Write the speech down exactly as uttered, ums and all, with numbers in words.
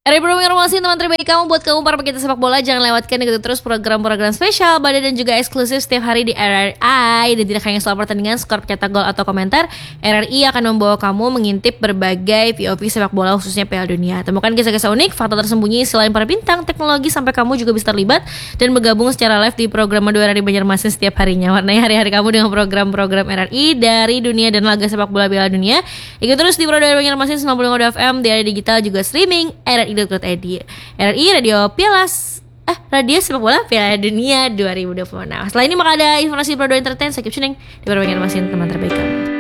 R I Informasi teman terbaik kamu buat kamu para pecinta sepak bola. Jangan lewatkan ikuti terus program-program spesial Bada dan juga eksklusif setiap hari di R R I. Dan tidak hanya soal pertandingan, skor, pencetak gol atau komentar, R R I akan membawa kamu mengintip berbagai P O V sepak bola khususnya Piala Dunia. Temukan kisah-kisah unik, fakta tersembunyi selain para bintang, teknologi, sampai kamu juga bisa terlibat dan bergabung secara live di program Madu R R I Banjarmasin setiap harinya. Warnai hari-hari kamu dengan program-program R R I dari dunia dan laga sepak bola Piala Dunia. Ikut terus di Madu R R I Banjarmasin sembilan puluh lima F M di area digital juga streaming R R I. R R I Radio Piala eh Radio Sepak Bola Piala Dunia dua ribu dua puluh enam. Setelah ini maka ada informasi Pro Entertain. Saya keep tuning di Banjarmasin teman terbaik kamu.